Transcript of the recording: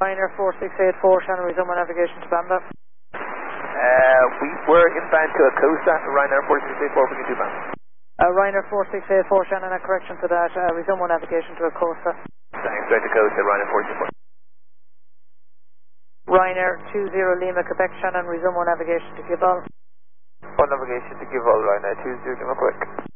Ryanair 4684, Shannon, resume on navigation to Bamba. We were inbound to Acosta, Ryanair 4684, bringing to Bamba. Ryanair 4684, Shannon, a correction to that, resume on navigation to Acosta. Thanks, straight to Acosta, Ryanair 4684. Ryanair 20 Lima, Quebec, Shannon, resume on navigation to Gibal. On navigation to Gibal, Ryanair 20 Lima, Quebec.